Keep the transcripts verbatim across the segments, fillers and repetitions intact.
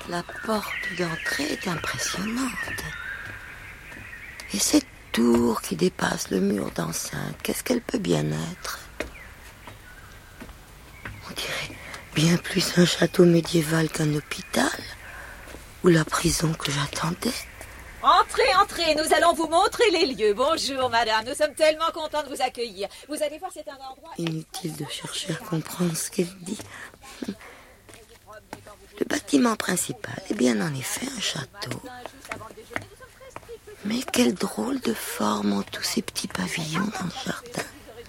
La porte d'entrée est impressionnante. Et cette tour qui dépasse le mur d'enceinte, qu'est-ce qu'elle peut bien être? On dirait bien plus un château médiéval qu'un hôpital, ou la prison que j'attendais. Entrez, entrez, nous allons vous montrer les lieux. Bonjour madame, nous sommes tellement contents de vous accueillir. Vous allez voir, c'est un endroit... Inutile de chercher à comprendre ce qu'elle dit. Le bâtiment principal est bien en effet un château. Mais quelle drôle de forme ont tous ces petits pavillons dans le jardin.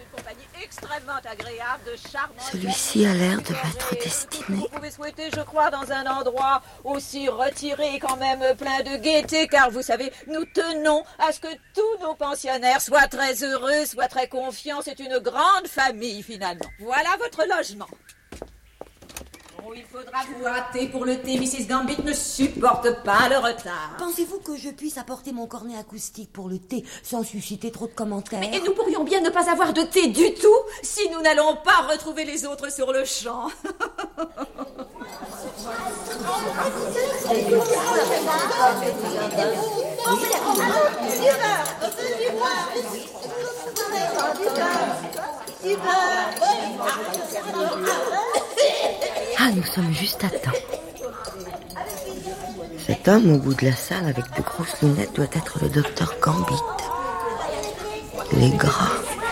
Celui-ci a l'air de m'être destiné. Vous pouvez souhaiter, je crois, dans un endroit aussi retiré et quand même plein de gaieté, car vous savez, nous tenons à ce que tous nos pensionnaires soient très heureux, soient très confiants. C'est une grande famille, finalement. Voilà votre logement. Oh, il faudra vous hâter pour le thé. Missus Gambit ne supporte pas le retard. Pensez-vous que je puisse apporter mon cornet acoustique pour le thé sans susciter trop de commentaires? Mais nous pourrions bien ne pas avoir de thé du tout si nous n'allons pas retrouver les autres sur le champ. Ah, nous sommes juste à temps. Cet homme au bout de la salle avec de grosses lunettes doit être le docteur Gambit. Les gras.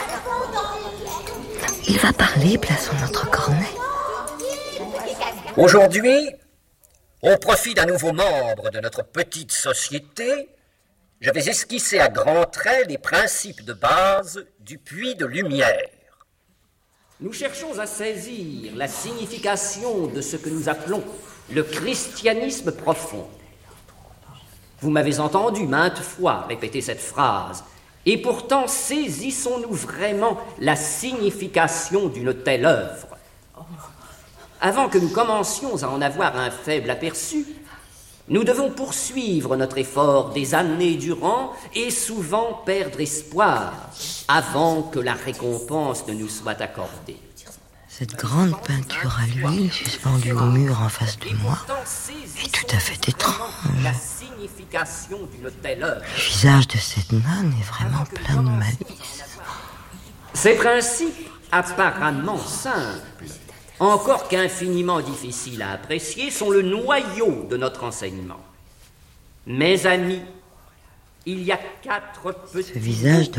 Il va parler, plaçons notre cornet. Aujourd'hui, au profit d'un nouveau membre de notre petite société, je vais esquisser à grands traits les principes de base du puits de lumière. Nous cherchons à saisir la signification de ce que nous appelons le christianisme profond. Vous m'avez entendu maintes fois répéter cette phrase, et pourtant saisissons-nous vraiment la signification d'une telle œuvre? Avant que nous commencions à en avoir un faible aperçu, nous devons poursuivre notre effort des années durant et souvent perdre espoir avant que la récompense ne nous soit accordée. Cette grande peinture à l'huile suspendue au mur en face de moi est tout à fait étrange. La signification d'une telle œuvre. Le visage de cette nonne est vraiment plein de malice. Ces principes apparemment simples, encore qu'infiniment difficiles à apprécier, sont le noyau de notre enseignement. Mes amis, il y a quatre petits... Ce visage